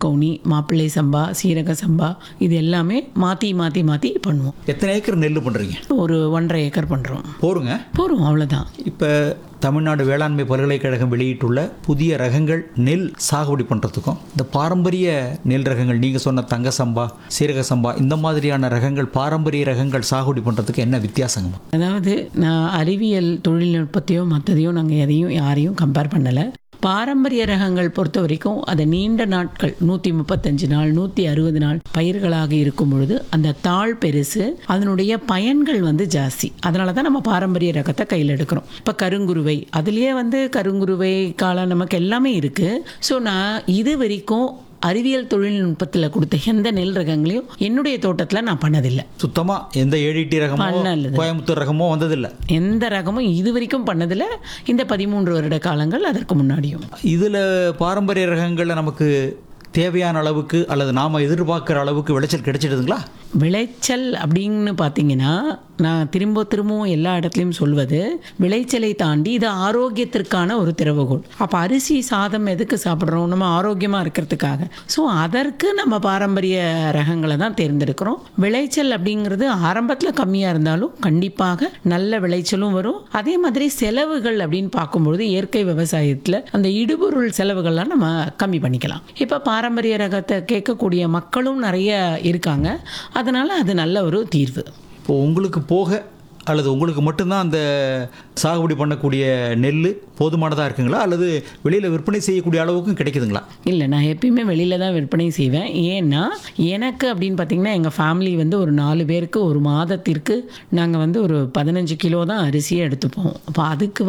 கவுனி, மாப்பிள்ளை சம்பா, சீரக சம்பா இது எல்லாமே மாற்றி மாற்றி மாற்றி பண்ணுவோம். எத்தனை ஏக்கர் நெல் பண்ணுறீங்க? ஒரு 1.5 ஏக்கர் பண்ணுறோம். போருங்க. போகிறோம், அவ்வளோதான். இப்போ தமிழ்நாடு வேளாண்மை பல்கலைக்கழகம் வெளியிட்டுள்ள புதிய ரகங்கள் நெல் சாகுபடி பண்ணுறதுக்கும் இந்த பாரம்பரிய நெல் ரகங்கள் நீங்கள் சொன்ன தங்க சம்பா, சீரக சம்பா இந்த மாதிரியான ரகங்கள் பாரம்பரிய ரகங்கள் சாகுபடி பண்ணுறதுக்கு என்ன வித்தியாசங்கம்மா? அதாவது நான் அறிவியல் தொழில்நுட்பத்தையோ மற்றதையோ நாங்கள் எதையும் யாரையும் கம்பேர் பண்ணலை. பாரம்பரிய ரகங்கள் பொறுத்த வரைக்கும் அது நீண்ட நாட்கள் 135 நாள் 160 நாள் பயிர்களாக இருக்கும் பொழுது அந்த தாழ் பெருசு, அதனுடைய பயன்கள் ஜாஸ்தி. அதனால தான் நம்ம பாரம்பரிய ரகத்தை கையில் எடுக்கிறோம். இப்போ கருங்குருவை, அதுலேயே கருங்குருவை காலம் நமக்கு எல்லாமே இருக்குது. ஸோ நான் இது வரைக்கும் அறிவியல் தொழில்நுட்பத்தில் கொடுத்த எந்த நெல் ரகங்களையும் என்னுடைய தோட்டத்தில் நான் பண்ணதில்லை. சுத்தமாக எந்த ஏடிடி ரகமோ கோயம்புத்தூர் ரகமோ வந்ததில்லை. எந்த ரகமும் இது வரைக்கும் பண்ணதில்லை. இந்த 13 வருட காலங்கள் அதற்கு முன்னாடியும். இதில் பாரம்பரிய ரகங்களில் நமக்கு தேவையான அளவுக்கு அல்லது நாம் எதிர்பார்க்குற அளவுக்கு விளைச்சல் கிடைச்சிடுதுங்களா? விளைச்சல் அப்படின்னு பார்த்தீங்கன்னா நான் திரும்பவும் எல்லா இடத்துலையும் சொல்வது, விளைச்சலை தாண்டி இது ஆரோக்கியத்திற்கான ஒரு திறவுகோல். அப்போ அரிசி சாதம் எதுக்கு சாப்பிட்றோம்? நம்ம ஆரோக்கியமாக இருக்கிறதுக்காக. ஸோ அதற்கு நம்ம பாரம்பரிய ரகங்களை தான் தேர்ந்தெடுக்கிறோம். விளைச்சல் அப்படிங்கிறது ஆரம்பத்தில் கம்மியாக இருந்தாலும் கண்டிப்பாக நல்ல விளைச்சலும் வரும். அதே மாதிரி செலவுகள் அப்படின்னு பார்க்கும்பொழுது இயற்கை விவசாயத்தில் அந்த இடுபொருள் செலவுகள்லாம் நம்ம கம்மி பண்ணிக்கலாம். இப்போ பாரம்பரிய ரகத்தை கேட்கக்கூடிய மக்களும் நிறைய இருக்காங்க. அதனால் அது நல்ல ஒரு தீர்வு. இப்போ உங்களுக்கு போக அல்லது உங்களுக்கு மட்டும்தான் அந்த சாகுபடி பண்ணக்கூடிய நெல் போதுமானதாக இருக்குங்களா, அல்லது வெளியில் விற்பனை செய்யக்கூடிய அளவுக்கும் கிடைக்குதுங்களா? இல்லை, நான் எப்பயுமே வெளியில் தான் விற்பனை செய்வேன். ஏன்னா எனக்கு அப்படின்னு பார்த்தீங்கன்னா எங்கள் ஃபேமிலி ஒரு 4 பேருக்கு ஒரு மாதத்திற்கு நாங்கள் ஒரு 15 கிலோ தான் அரிசியை எடுத்துப்போம். அப்போ அதுக்கு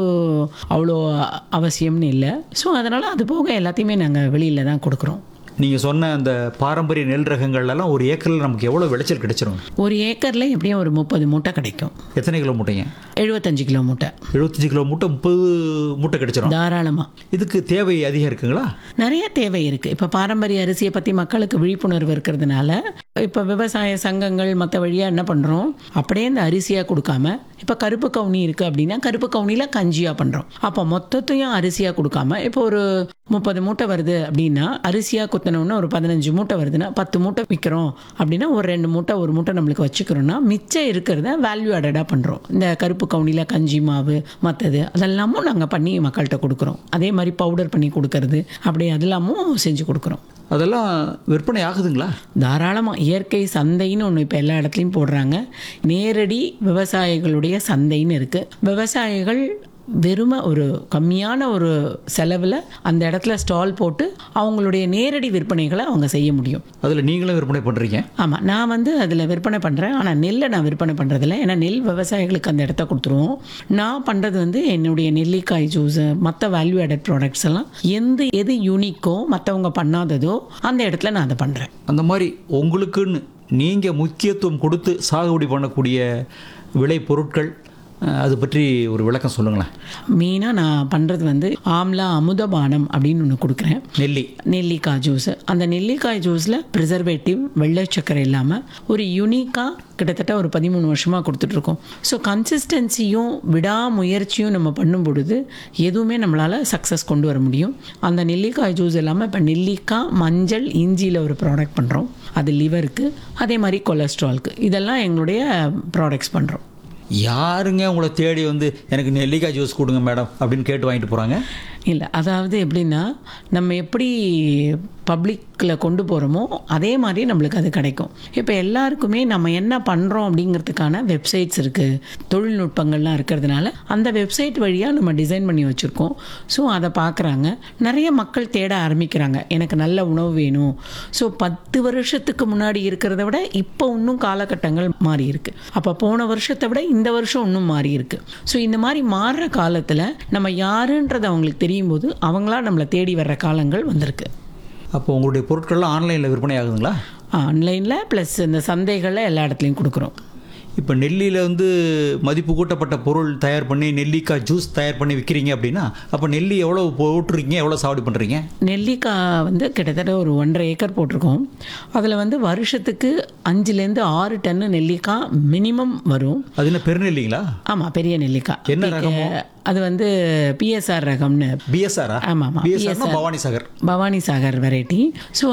அவ்வளோ அவசியம்னு இல்லை. ஸோ அதனால் அது போக எல்லாத்தையுமே நாங்கள் வெளியில் தான் கொடுக்குறோம். நீங்கள் சொன்ன அந்த பாரம்பரிய நெல் ரகங்கள்லாம் ஒரு ஏக்கரில் நமக்கு எவ்வளோ விளைச்சல் கிடைச்சிரும்? ஒரு ஏக்கரில் எப்படியும் ஒரு 30 மூட்டை கிடைக்கும். எத்தனை கிலோ மூட்டைங்க? 75 கிலோ மூட்டை. 75 கிலோ மூட்டை 30 மூட்டை கிடைச்சிரும் தாராளமாக. இதுக்கு தேவை அதிகம் இருக்குங்களா? நிறைய தேவை இருக்குது. இப்போ பாரம்பரிய அரிசியை பற்றி மக்களுக்கு விழிப்புணர்வு இருக்கிறதுனால இப்போ விவசாய சங்கங்கள் மற்ற வழியாக என்ன பண்ணுறோம், அப்படியே இந்த அரிசியாக கொடுக்காம இப்போ கருப்பு கவுனி இருக்குது அப்படின்னா கருப்பு கவுனியில் கஞ்சியாக பண்ணுறோம். அப்போ மொத்தத்தையும் அரிசியாக கொடுக்காம இப்போ ஒரு 30 மூட்டை வருது அப்படின்னா அரிசியாக குத்தினோன்னா ஒரு 15 மூட்டை வருதுன்னா 10 மூட்டை விற்கிறோம் அப்படின்னா ஒரு 2 மூட்டை 1 மூட்டை நம்மளுக்கு வச்சுக்கிறோன்னா மிச்சம் இருக்கிறத வேல்யூ ஆடடாக பண்ணுறோம். இந்த கருப்பு கவுனியில் கஞ்சி மாவு மற்றது அதெல்லாமும் நாங்கள் பண்ணி மக்கள்கிட்ட கொடுக்குறோம். அதே மாதிரி பவுடர் பண்ணி கொடுக்கறது அப்படி அதெல்லாமும் செஞ்சு கொடுக்குறோம். அதெல்லாம் விற்பனை ஆகுதுங்களா? தாராளமாக. இயற்கை சந்தைன்னு ஒன்று இப்போ எல்லா இடத்துலையும் போடுறாங்க. நேரடி விவசாயிகளுடைய சந்தைன்னு இருக்குது. விவசாயிகள் வெறுமை ஒரு கம்மியான ஒரு செலவில் அந்த இடத்துல ஸ்டால் போட்டு அவங்களுடைய நேரடி விற்பனைகளை அவங்க செய்ய முடியும். அதில் நீங்களும் விற்பனை பண்ணுறீங்க? ஆமாம், நான் அதில் விற்பனை பண்ணுறேன். ஆனால் நெல்லை நான் விற்பனை பண்ணுறதில்ல. ஏன்னா நெல் விவசாயிகளுக்கு அந்த இடத்த கொடுத்துருவோம். நான் பண்ணுறது என்னுடைய நெல்லிக்காய் ஜூஸு மற்ற வேல்யூ ஆடட் ப்ராடக்ட்ஸ் எல்லாம் எது யூனிக்கோ மற்றவங்க பண்ணாததோ அந்த இடத்துல நான் அதை பண்ணுறேன். அந்த மாதிரி உங்களுக்குன்னு நீங்கள் முக்கியத்துவம் கொடுத்து சாகுபடி பண்ணக்கூடிய விளை பொருட்கள் அது பற்றி ஒரு விளக்கம் சொல்லுங்களேன். மெயினாக நான் பண்ணுறது ஆம்லா அமுதபானம் அப்படின்னு ஒன்று கொடுக்குறேன். நெல்லிக்காய் ஜூஸு. அந்த நெல்லிக்காய் ஜூஸில் ப்ரிசர்வேட்டிவ் வெள்ளை சக்கரை இல்லாமல் ஒரு யூனிக்காக கிட்டத்தட்ட ஒரு 13 வருஷமாக கொடுத்துட்ருக்கோம். ஸோ கன்சிஸ்டன்சியும் விடாமுயற்சியும் நம்ம பண்ணும் பொழுது எதுவுமே நம்மளால் சக்ஸஸ் கொண்டு வர முடியும். அந்த நெல்லிக்காய் ஜூஸ் இல்லாமல் இப்போ நெல்லிக்காய் மஞ்சள் இஞ்சியில் ஒரு ப்ராடக்ட் பண்ணுறோம். அது லிவருக்கு, அதே மாதிரி கொலஸ்ட்ரால்க்கு, இதெல்லாம் எங்களுடைய ப்ராடக்ட்ஸ் பண்ணுறோம். யாருங்க உங்களை தேடி எனக்கு நெல்லிக்காய் ஜூஸ் கொடுங்க மேடம் அப்படின்னு கேட்டு வாங்கிட்டு போகிறாங்க? இல்லை, அதாவது எப்படின்னா நம்ம எப்படி பப்ளிக்கில் கொண்டு போகிறோமோ அதே மாதிரி நம்மளுக்கு அது கிடைக்கும். இப்போ எல்லாருக்குமே நம்ம என்ன பண்ணுறோம் அப்படிங்கிறதுக்கான வெப்சைட்ஸ் இருக்குது, தொழில்நுட்பங்கள்லாம் இருக்கிறதுனால அந்த வெப்சைட் வழியாக நம்ம டிசைன் பண்ணி வச்சுருக்கோம். ஸோ அதை பார்க்குறாங்க, நிறைய மக்கள் தேட ஆரம்பிக்கிறாங்க. எனக்கு நல்ல உணவு வேணும். ஸோ 10 வருஷத்துக்கு முன்னாடி இருக்கிறத விட இப்போ இன்னும் காலகட்டங்கள் மாறி இருக்கு. அப்போ போன வருஷத்தை விட இந்த வருஷம் இன்னும் மாறி இருக்கு. ஸோ இந்த மாதிரி மாறுற காலத்தில் நம்ம யாருன்றது அவங்களுக்கு தெரியும் போது அவங்களா நம்மளை தேடி வர்ற காலங்கள் வந்திருக்கு. அப்போ உங்களுடைய பொருட்கள்லாம் ஆன்லைனில் விற்பனை ஆகுதுங்களா? ஆன்லைனில் ப்ளஸ் இந்த சந்தைகளில் எல்லா இடத்துலையும் கொடுக்குறோம். இப்போ நெல்லியில் மதிப்பு கூட்டப்பட்ட பொருள் தயார் பண்ணி நெல்லிக்காய் ஜூஸ் தயார் பண்ணி விற்கிறீங்க அப்படின்னா அப்போ நெல்லி எவ்வளோ போட்டுருக்கீங்க, எவ்வளோ சாகுபடி பண்ணுறீங்க? நெல்லிக்காய் கிட்டத்தட்ட ஒரு 1.5 ஏக்கர் போட்டிருக்கோம். அதில் வருஷத்துக்கு 5லேருந்து 6 டன்னு நெல்லிக்காய் மினிமம் வரும். அது என்ன பெருநெல்லிங்களா? ஆமாம், பெரிய நெல்லிக்காய். என்ன ரகம் அது பிஎஸ்ஆர் ரகம்னு. பிஎஸ்ஆரா? ஆமாம், பவானி சாகர் வெரைட்டி. ஸோ